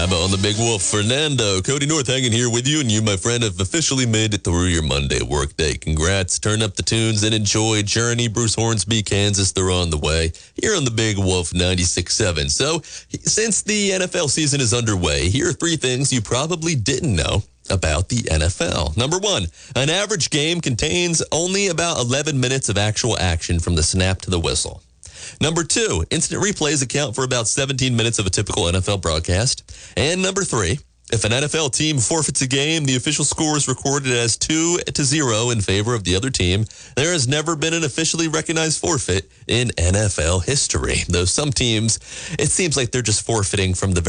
On the Big Wolf, Fernando, Cody North hanging here with you, and you, my friend, have officially made it through your Monday workday. Congrats. Turn up the tunes and enjoy Journey, Bruce Hornsby, Kansas. They're on the way here on the Big Wolf 96.7. So, since the NFL season is underway, here are 3 things you probably didn't know about the NFL. Number 1, an average game contains only about 11 minutes of actual action from the snap to the whistle. Number 2, instant replays account for about 17 minutes of a typical NFL broadcast. And number 3, if an NFL team forfeits a game, the official score is recorded as 2-0 in favor of the other team. There has never been an officially recognized forfeit in NFL history. Though some teams, it seems like they're just forfeiting from the